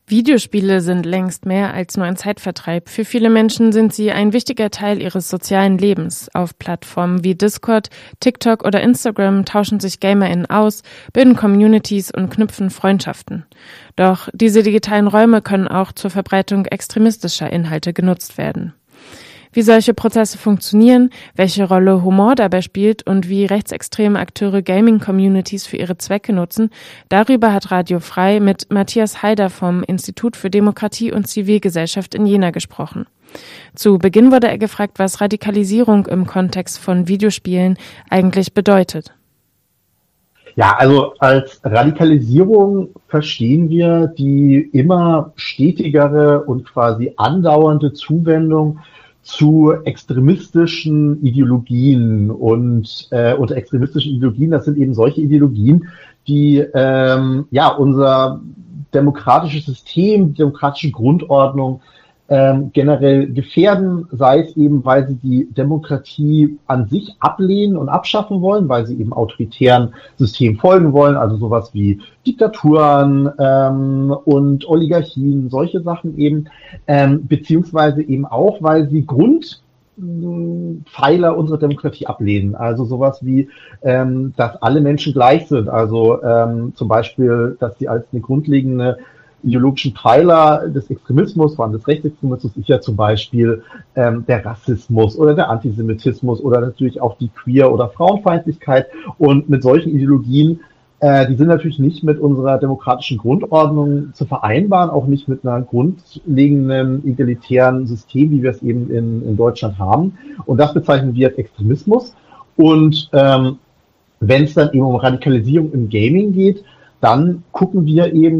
Videospiele sind längst mehr als nur ein Zeitvertreib. Für viele Menschen sind sie ein wichtiger Teil ihres sozialen Lebens. Auf Plattformen wie Discord, TikTok oder Instagram tauschen sich GamerInnen aus, bilden Communities und knüpfen Freundschaften. Doch diese digitalen Räume können auch zur Verbreitung extremistischer Inhalte genutzt werden. Wie solche Prozesse funktionieren, welche Rolle Humor dabei spielt und wie rechtsextreme Akteure Gaming-Communities für ihre Zwecke nutzen, darüber hat Radio Frei mit Matthias Haider vom Institut für Demokratie und Zivilgesellschaft in Jena gesprochen. Zu Beginn wurde er gefragt, was Radikalisierung im Kontext von Videospielen eigentlich bedeutet. Ja, also als Radikalisierung verstehen wir die immer stetigere und quasi andauernde Zuwendung zu extremistischen Ideologien und unter extremistischen Ideologien, das sind eben solche Ideologien, die unser demokratisches System, demokratische Grundordnung generell gefährden, sei es eben, weil sie die Demokratie an sich ablehnen und abschaffen wollen, weil sie eben autoritären Systemen folgen wollen, also sowas wie Diktaturen und Oligarchien, solche Sachen eben, beziehungsweise eben auch, weil sie Grundpfeiler unserer Demokratie ablehnen, also sowas wie, dass alle Menschen gleich sind, also zum Beispiel, dass sie als eine grundlegende ideologischen Pfeiler des Extremismus, vor allem des Rechtsextremismus, ist ja zum Beispiel der Rassismus oder der Antisemitismus oder natürlich auch die Queer- oder Frauenfeindlichkeit. Und mit solchen Ideologien, die sind natürlich nicht mit unserer demokratischen Grundordnung zu vereinbaren, auch nicht mit einer grundlegenden egalitären System, wie wir es eben in Deutschland haben. Und das bezeichnen wir als Extremismus. Und wenn es dann eben um Radikalisierung im Gaming geht, dann gucken wir eben